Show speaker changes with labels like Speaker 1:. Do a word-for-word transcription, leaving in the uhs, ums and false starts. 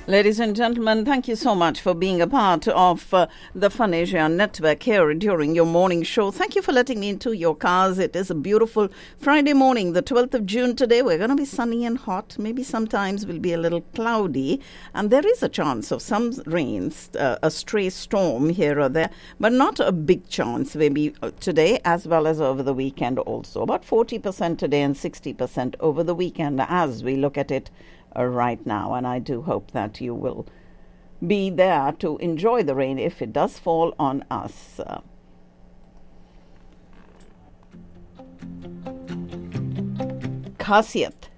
Speaker 1: Ladies and gentlemen, thank you so much for being a part of uh, the Fun Asia Network here during your morning show. Thank you for letting me into your cars. It is a beautiful Friday morning, the twelfth of June today. We're going to be sunny and hot. Maybe sometimes will be a little cloudy. And there is a chance of some rains, uh, a stray storm here or there, but not a big chance. Maybe today as well as over the weekend also. About forty percent today and sixty percent over the weekend as we look at it Uh, right now, and I do hope that you will be there to enjoy the rain if it does fall on us. Uh, खासियत